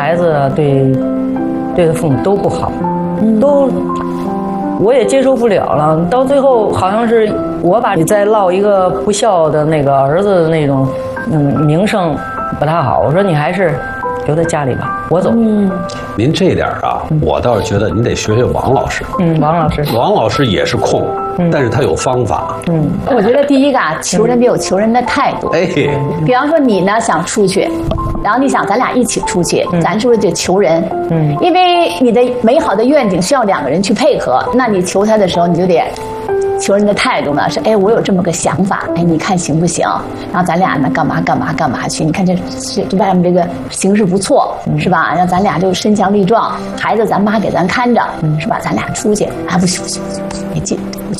孩子对父母都不好，都我也接受不了了。到最后好像是我把你再落一个不孝的那个儿子的那种名声不太好。我说你还是留在家里吧，我走。 您这一点啊，我倒是觉得您得学学王老师。王老师也是控，但是他有方法。 我觉得第一个啊，求人得有求人的态度。比方说你呢想出去，然后你想咱俩一起出去，咱是不是得求人？因为你的美好的愿景需要两个人去配合，那你求他的时候，你就得求人的态度呢是，我有这么个想法，你看行不行？然后咱俩呢干嘛去？你看这外面这个形势不错，是吧？让咱俩就身强力壮，孩子咱妈给咱看着，是吧？咱俩出去，不行，别进，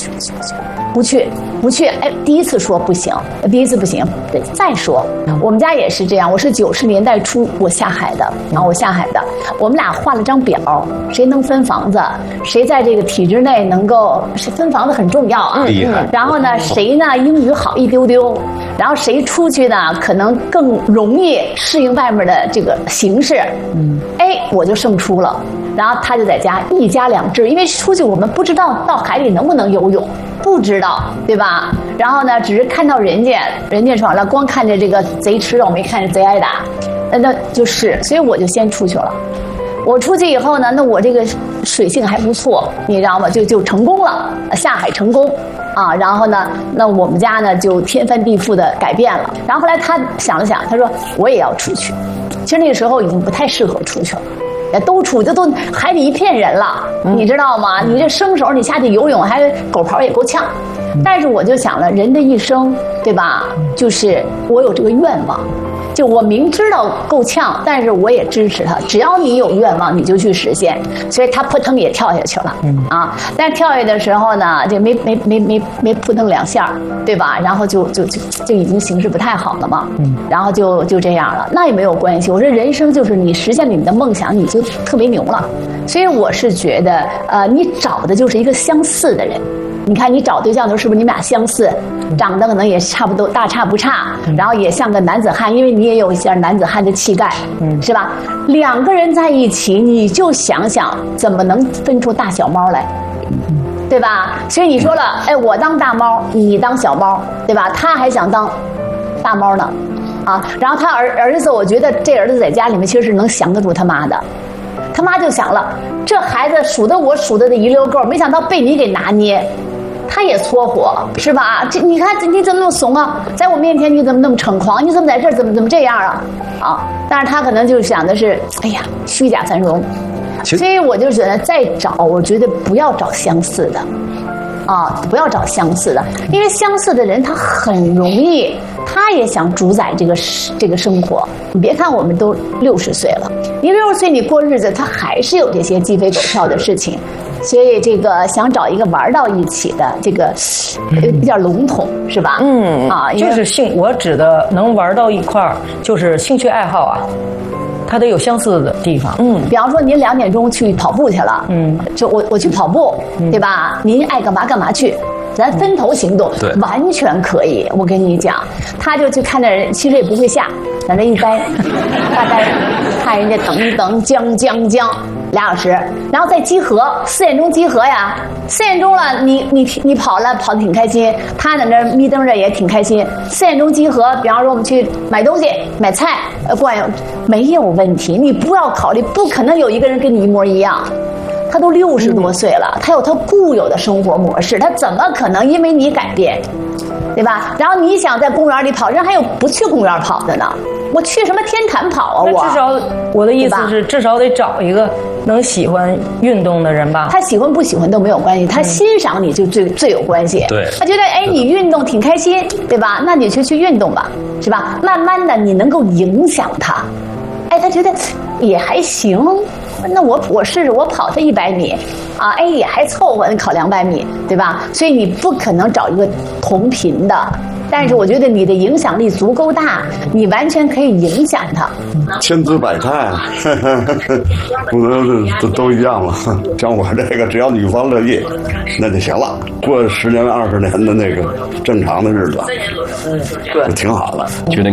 不去。第一次说不行，第一次不行，再说。我们家也是这样，我是90年代初我下海的，我们俩画了张表，谁能分房子，谁在这个体制内能够分房子很重要啊。然后呢，谁呢英语好一丢丢，然后谁出去呢可能更容易适应外面的这个形势。我就胜出了。然后他就在家一家两制，因为出去我们不知道到海里能不能游泳，不知道，对吧？然后呢，只是看到人家爽了，光看着这个贼吃肉，没看着贼挨打，那就是，所以我就先出去了。我出去以后呢，那我这个水性还不错，你知道吗？就成功了，下海成功啊。然后呢，那我们家呢就天翻地覆的改变了。然后后来他想了想，他说我也要出去。其实那个时候已经不太适合出去了。都海里一片人了，你知道吗？你这生手，你下去游泳还狗刨也够呛。但是我就想了，人的一生，对吧？就是我有这个愿望，就我明知道够呛，但是我也支持他。只要你有愿望，你就去实现。所以他扑腾也跳下去了，但是跳下的时候呢，就没扑腾2下，对吧？然后就已经形势不太好了嘛，然后就这样了。那也没有关系，我说人生就是你实现了你的梦想，你就特别牛了。所以我是觉得，你找的就是一个相似的人。你看你找对象的时候，是不是你们俩相似，长得可能也差不多，大差不差，然后也像个男子汉，因为你也有一些男子汉的气概，是吧？2个人在一起，你就想想怎么能分出大小猫来，对吧？所以你说了，我当大猫，你当小猫，对吧？他还想当大猫呢，然后他儿子，我觉得这儿子在家里面其实是能降得住他妈的。他妈就想了，这孩子数的一溜够，没想到被你给拿捏，他也搓火，是吧？你看你怎么那么怂啊？在我面前你怎么那么猖狂？你怎么在这儿怎么这样啊？但是他可能就想的是，虚假繁荣。所以我就觉得再找，我觉得不要找相似的。不要找相似的，因为相似的人他很容易，他也想主宰这个生活。你别看我们都60岁了，你60岁你过日子，他还是有这些鸡飞狗跳的事情。所以这个想找一个玩到一起的，这个比较笼统，是吧？ 就是我指的能玩到一块儿，就是兴趣爱好啊。他得有相似的地方， 比方说您2点钟去跑步去了，就我去跑步，对吧？您爱干嘛去，咱分头行动，完全可以。我跟你讲，他就去看那人，其实也不会下，在那一待，大概看人家等一等，将2小时，然后再集合，4点钟集合呀。4点钟了，你跑得挺开心，他在那眯瞪着也挺开心。4点钟集合，比方说我们去买东西、买菜，逛悠没有问题。你不要考虑，不可能有一个人跟你一模一样。他都60多岁了，他有他固有的生活模式，他怎么可能因为你改变，对吧？然后你想在公园里跑，人还有不去公园跑的呢。我去什么天坛跑啊？ 至少我的意思是，至少得找一个能喜欢运动的人吧。 他喜欢不喜欢都没有关系，他欣赏你就最有关系。 对， 他觉得你运动挺开心，对吧？那你就去运动吧，是吧？慢慢的你能够影响他，他觉得也还行。那我试试，我跑他100米，也还凑合，跑200米，对吧？所以你不可能找一个同频的。但是我觉得你的影响力足够大，你完全可以影响他。 千姿百态，不能都一样了。像我这个，只要女方乐意，那就行了。过10年20年的那个正常的日子，就挺好的。 觉得